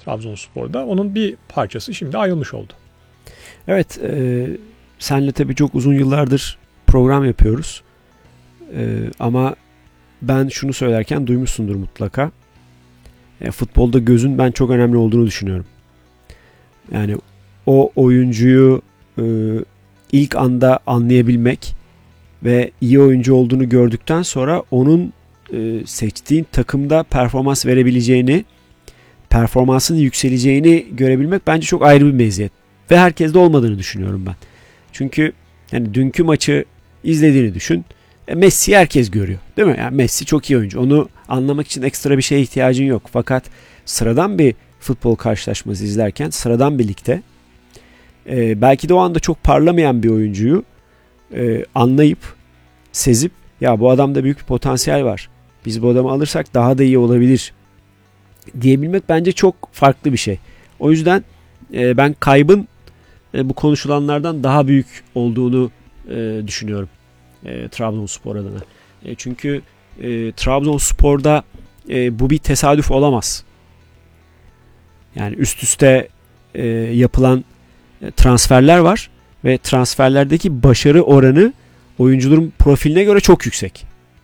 Trabzonspor'da. Onun bir parçası şimdi ayrılmış oldu. Evet, senle tabii çok uzun yıllardır program yapıyoruz. Ama ben şunu söylerken duymuşsundur mutlaka. Futbolda gözün ben çok önemli olduğunu düşünüyorum. Yani o oyuncuyu ilk anda anlayabilmek ve iyi oyuncu olduğunu gördükten sonra onun seçtiğin takımda performans verebileceğini, performansının yükseleceğini görebilmek bence çok ayrı bir meziyet. Ve herkeste olmadığını düşünüyorum ben. Çünkü yani dünkü maçı izlediğini düşün. Messi'yi herkes görüyor. Değil mi? Yani Messi çok iyi oyuncu. Onu anlamak için ekstra bir şeye ihtiyacın yok. Fakat sıradan bir futbol karşılaşması izlerken sıradan bir ligde belki de o anda çok parlamayan bir oyuncuyu anlayıp, sezip ya bu adamda büyük bir potansiyel var. Biz bu adamı alırsak daha da iyi olabilir diyebilmek bence çok farklı bir şey. O yüzden ben kaybın bu konuşulanlardan daha büyük olduğunu düşünüyorum Trabzonspor adına. Çünkü Trabzonspor'da bu bir tesadüf olamaz. Yani üst üste yapılan transferler var ve transferlerdeki başarı oranı oyuncuların profiline göre çok yüksek.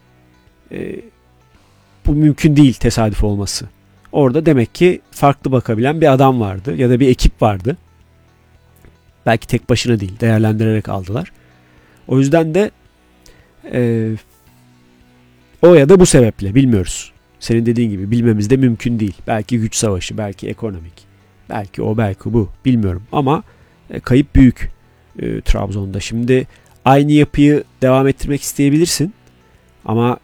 Bu mümkün değil tesadüf olması. Orada demek ki farklı bakabilen bir adam vardı ya da bir ekip vardı. Belki tek başına değil, değerlendirerek aldılar. O yüzden de o ya da bu sebeple bilmiyoruz. Senin dediğin gibi bilmemiz de mümkün değil. Belki güç savaşı, belki ekonomik, belki o, belki bu, bilmiyorum. Ama kayıp büyük Trabzon'da. Şimdi aynı yapıyı devam ettirmek isteyebilirsin. Ama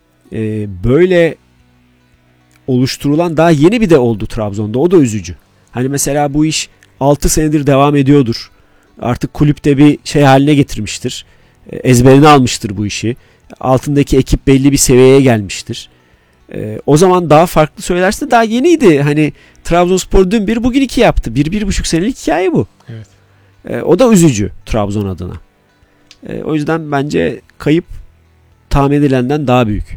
böyle oluşturulan daha yeni bir de oldu Trabzon'da. O da üzücü. Hani mesela bu iş 6 senedir devam ediyordur. Artık kulüpte bir şey haline getirmiştir. Ezberini almıştır bu işi. Altındaki ekip belli bir seviyeye gelmiştir. O zaman daha farklı söylersin. Daha yeniydi. Hani Trabzonspor dün 1 bugün 2 yaptı. 1,5 senelik hikaye bu. Evet. O da üzücü Trabzon adına. O yüzden bence kayıp tahmin edilenden daha büyük.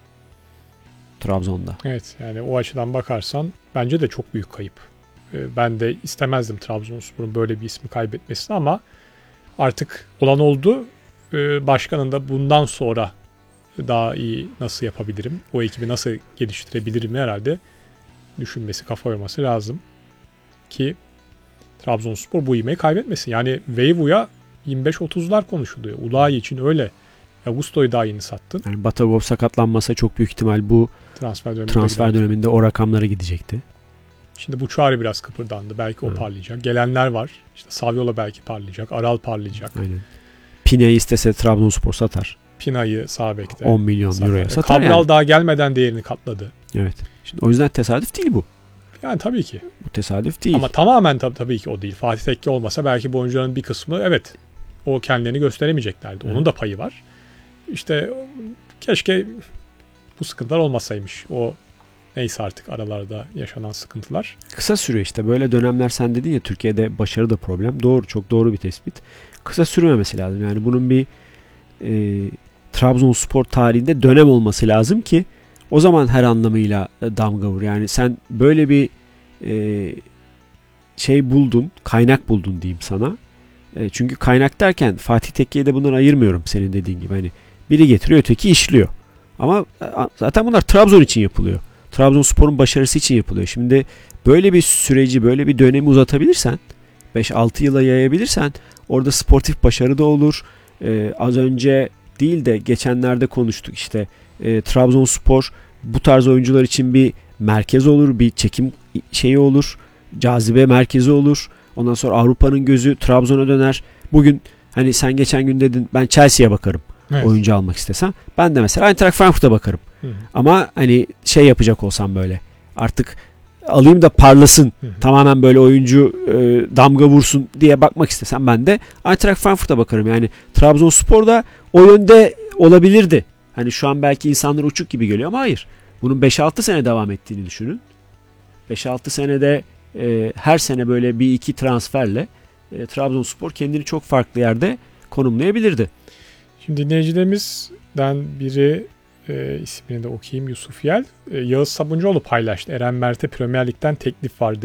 Trabzon'da. Evet, yani o açıdan bakarsan bence de çok büyük kayıp. Ben de istemezdim Trabzonspor'un böyle bir ismi kaybetmesini ama artık olan oldu. Başkanın da bundan sonra daha iyi nasıl yapabilirim, o ekibi nasıl geliştirebilirim herhalde düşünmesi, kafa yorması lazım ki Trabzonspor bu ivmeyi kaybetmesin. Yani Veyvu'ya 25-30'lar konuşuluyor. Ulayi için öyle. Augusto'yu daha yeni sattın. Yani Batagov sakatlanmasa çok büyük ihtimal bu transfer döneminde o rakamlara gidecekti. Şimdi bu çağrı biraz kıpırdandı. Belki o parlayacak. Gelenler var. İşte Saviola belki parlayacak. Aral parlayacak. Aynen. Pine'yi istese Trabzonspor satar. Pina'yı sağ bekte 10 milyon euroya satar. Cabral yani. daha gelmeden değerini katladı. Evet. Şimdi o yüzden tesadüf değil bu. Yani tabii ki. Bu tesadüf değil. Ama tamamen tabii ki o değil. Fatih Tekke olmasa belki bu oyuncuların bir kısmı evet o kendilerini gösteremeyeceklerdi. Onun da payı var. İşte keşke bu sıkıntılar olmasaymış. O neyse artık aralarda yaşanan sıkıntılar. Kısa sürüyor işte. Böyle dönemler sen dedin ya Türkiye'de başarı da problem. Doğru. Çok doğru bir tespit. Kısa sürmemesi lazım. Yani bunun bir Trabzonspor tarihinde dönem olması lazım ki o zaman her anlamıyla damga vur. Yani sen böyle bir şey buldun, kaynak buldun diyeyim sana. Çünkü kaynak derken Fatih Tekke'yi de bundan ayırmıyorum senin dediğin gibi. Hani biri getiriyor, öteki işliyor. Ama zaten bunlar Trabzon için yapılıyor. Trabzonspor'un başarısı için yapılıyor. Şimdi böyle bir süreci, böyle bir dönemi uzatabilirsen, 5-6 yıla yayabilirsen orada sportif başarı da olur. Az önce değil de geçenlerde konuştuk işte Trabzonspor bu tarz oyuncular için bir merkez olur, bir çekim şeyi olur, cazibe merkezi olur. Ondan sonra Avrupa'nın gözü Trabzon'a döner. Bugün hani sen geçen gün dedin ben Chelsea'ye bakarım. Evet. Oyuncu almak istesem. Ben de mesela Eintracht Frankfurt'a bakarım. Hı. Ama hani şey yapacak olsam böyle artık alayım da parlasın. Hı. Tamamen böyle oyuncu damga vursun diye bakmak istesem ben de Eintracht Frankfurt'a bakarım. Yani Trabzonspor'da o yönde olabilirdi. Hani şu an belki insanlar uçuk gibi geliyor ama hayır. Bunun 5-6 sene devam ettiğini düşünün. 5-6 senede her sene böyle bir iki transferle Trabzonspor kendini çok farklı yerde konumlayabilirdi. Şimdi dinleyicilerimizden biri ismini de okuyayım, Yusuf Yel. Yağız Sabuncuoğlu paylaştı. Eren Mert'e Premier Lig'den teklif var